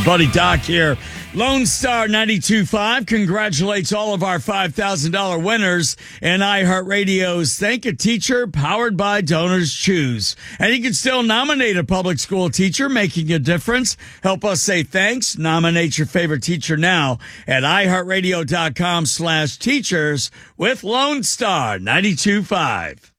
buddy Doc here. Lone Star 92.5 congratulates all of our $5,000 winners in iHeartRadio's Thank a Teacher powered by Donors Choose. And you can still nominate a public school teacher making a difference. Help us say thanks. Nominate your favorite teacher now at iHeartRadio.com/teachers with Lone Star 92.5.